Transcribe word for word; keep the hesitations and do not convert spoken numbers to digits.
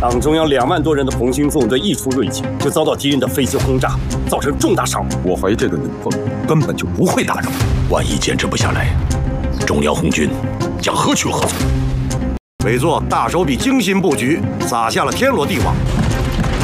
党中央两万多人的红星纵队一出瑞景，就遭到敌人的飞机轰炸，造成重大伤亡。 我怀疑这个冷锋根本就不会打扰。 万一坚持不下来，中央红军将何去何从？ 委座大手笔精心布局，撒下了天罗地网。